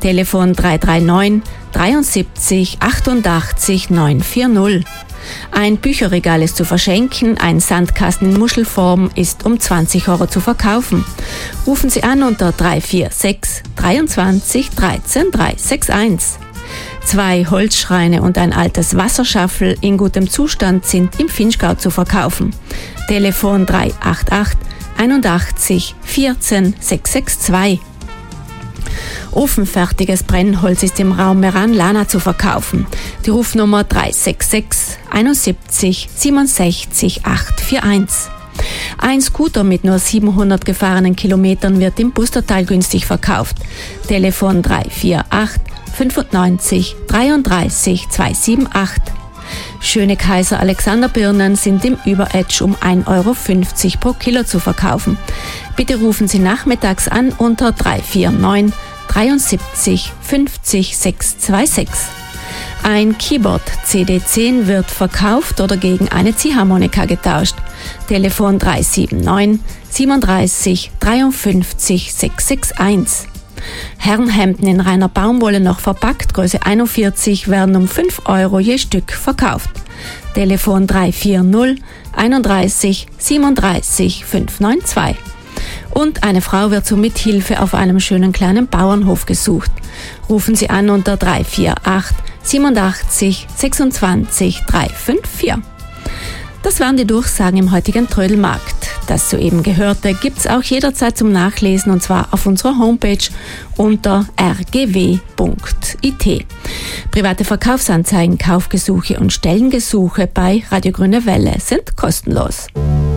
Telefon 339 73 88 940. Ein Bücherregal ist zu verschenken, ein Sandkasten in Muschelform ist um 20 € zu verkaufen. Rufen Sie an unter 346 23 13 361. 2 Holzschreine und ein altes Wasserschaffel in gutem Zustand sind im Vinschgau zu verkaufen. Telefon 388 81 14 662. Ofenfertiges Brennholz ist im Raum Meran-Lana zu verkaufen. Die Rufnummer 366 71 67 841. Ein Scooter mit nur 700 gefahrenen Kilometern wird im Bustertal günstig verkauft. Telefon 348 95 33 278. Schöne Kaiser Alexanderbirnen sind im Überetsch um 1,50 € pro Kilo zu verkaufen. Bitte rufen Sie nachmittags an unter 349 73 50 626. Ein Keyboard CD10 wird verkauft oder gegen eine Ziehharmonika getauscht. Telefon 379 37 53 661. Herrenhemden in reiner Baumwolle noch verpackt, Größe 41, werden um 5 € je Stück verkauft. Telefon 340 31 37 592. Und eine Frau wird zur Mithilfe auf einem schönen kleinen Bauernhof gesucht. Rufen Sie an unter 348 87 26 354. Das waren die Durchsagen im heutigen Trödelmarkt. Das soeben Gehörte gibt's auch jederzeit zum Nachlesen, und zwar auf unserer Homepage unter rgw.it. Private Verkaufsanzeigen, Kaufgesuche und Stellengesuche bei Radio Grüne Welle sind kostenlos.